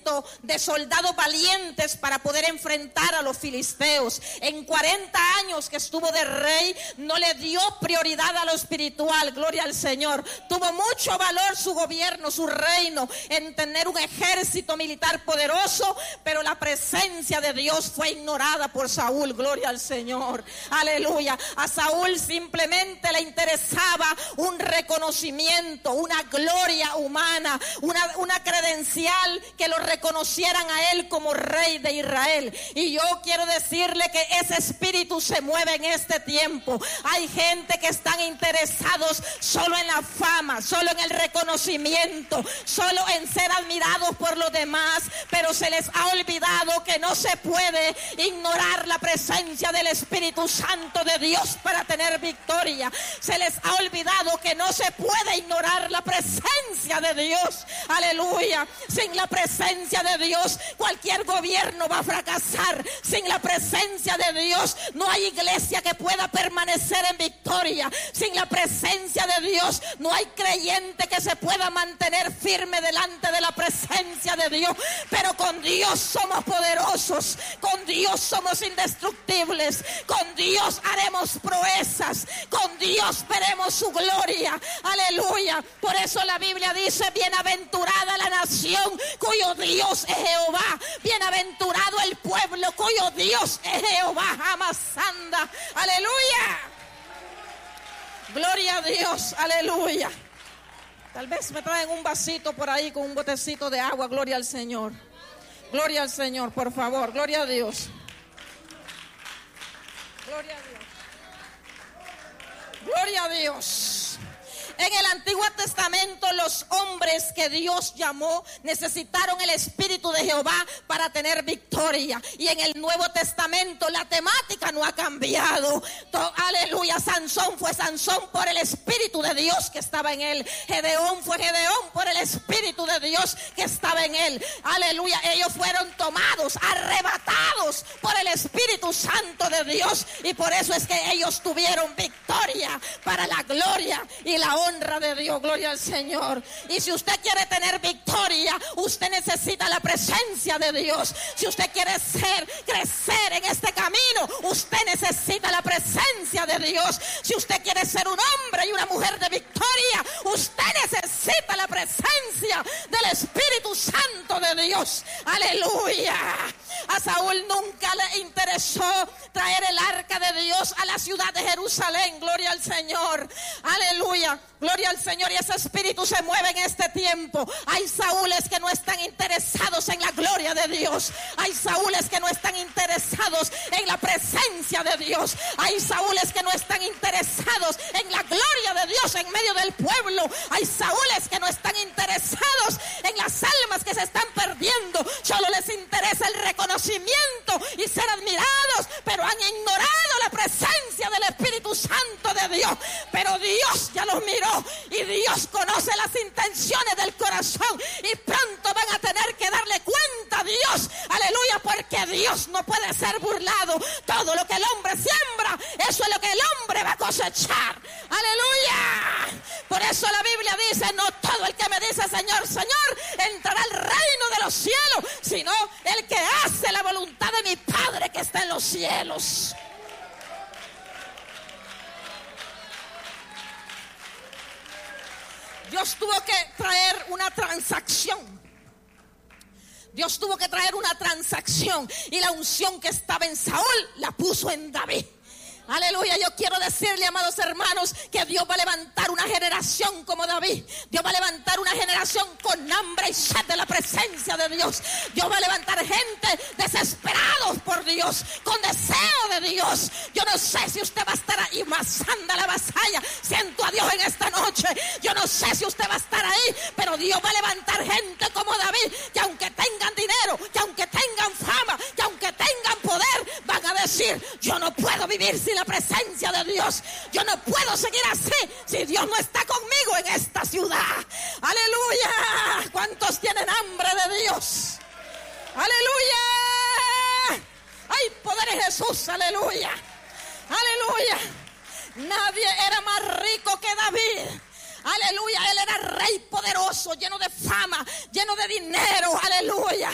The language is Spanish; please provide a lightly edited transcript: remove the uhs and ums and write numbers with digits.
ejército de soldados valientes para poder enfrentar a los filisteos. En 40 años que estuvo de rey, no le dio prioridad a lo espiritual, gloria al Señor. Tuvo mucho valor su gobierno, su reino, en tener un ejército militar poderoso, pero la presencia de Dios fue ignorada por Saúl, gloria al Señor, aleluya. A Saúl simplemente le interesaba un reconocimiento, una gloria humana, una credencial que lo reconocieran a él como rey de Israel. Y yo quiero decirle que ese espíritu se mueve en este tiempo. Hay gente que están interesados solo en la fama, solo en el reconocimiento, solo en ser admirados por los demás, pero se les ha olvidado que no se puede ignorar la presencia del Espíritu Santo de Dios para tener victoria. Se les ha olvidado que no se puede ignorar la presencia de Dios, aleluya. Sin la presencia de Dios cualquier gobierno va a fracasar. Sin la presencia de Dios no hay iglesia que pueda permanecer en victoria. Sin la presencia de Dios no hay creyente que se pueda mantener firme delante de la presencia de Dios. Pero con Dios somos poderosos, con Dios somos indestructibles, con Dios haremos proezas, con Dios veremos su gloria, aleluya. Por eso la Biblia dice: bienaventurada la nación cuyo Dios es Jehová, bienaventurado el pueblo cuyo Dios es Jehová, Amasanda, aleluya. Gloria a Dios, aleluya. Tal vez me traen un vasito por ahí con un botecito de agua, gloria al Señor. Gloria al Señor, por favor, gloria a Dios. Gloria a Dios. Gloria a Dios. En el Antiguo Testamento los hombres que Dios llamó necesitaron el Espíritu de Jehová para tener victoria. Y en el Nuevo Testamento la temática no ha cambiado. Aleluya, Sansón fue Sansón por el Espíritu de Dios que estaba en él. Gedeón fue Gedeón por el Espíritu de Dios que estaba en él. Aleluya, ellos fueron tomados, arrebatados por el Espíritu Santo de Dios. Y por eso es que ellos tuvieron victoria para la gloria y la honra de Dios, gloria al Señor. Y si usted quiere tener victoria, usted necesita la presencia de Dios. Si usted quiere crecer en este camino, usted necesita la presencia de Dios. Si usted quiere ser un hombre y una mujer de victoria, usted necesita la presencia del Espíritu Santo de Dios, aleluya. A Saúl nunca le interesó traer el arca de Dios a la ciudad de Jerusalén, gloria al Señor, aleluya. Gloria al Señor, y ese espíritu se mueve en este tiempo. Hay saúles que no están interesados en la gloria de Dios. Hay saúles que no están interesados en la presencia de Dios. Hay saúles que no están interesados en la gloria de Dios en medio del pueblo. Hay saúles que no están interesados en las almas que se están perdiendo. Solo les interesa el reconocimiento y ser admirados, pero han ignorado la presencia del Espíritu Santo de Dios. Pero Dios ya los miró y Dios conoce las intenciones del corazón, y pronto van a tener que darle cuenta a Dios, aleluya, porque Dios no puede ser burlado. Todo lo que el hombre siembra, eso es lo que el hombre va a cosechar, aleluya. Por eso la Biblia dice: no todo el que me dice Señor, Señor entrará al reino de los cielos, sino el que hace la voluntad de mi Padre que está en los cielos. Dios tuvo que traer una transacción. Dios tuvo que traer una transacción, y la unción que estaba en Saúl la puso en David. Aleluya, yo quiero decirle, amados hermanos, que Dios va a levantar una generación como David. Dios va a levantar una generación con hambre y sed de la presencia de Dios. Dios va a levantar gente desesperados por Dios, con deseo de Dios. Yo no sé si usted va a estar ahí, más anda la vasalla. Siento a Dios en esta noche. Yo no sé si usted va a estar ahí, pero Dios va a levantar gente como David, que aunque tengan dinero, que aunque tengan fama, que aunque tengan poder, van a decir: yo no puedo vivir sin la presencia de Dios. Yo no puedo seguir así si Dios no está conmigo en esta ciudad. Aleluya. ¿Cuántos tienen hambre de Dios? Aleluya. Hay poder en Jesús. Aleluya. Aleluya. Nadie era más rico que David. Aleluya, él era rey poderoso, lleno de fama, lleno de dinero, aleluya.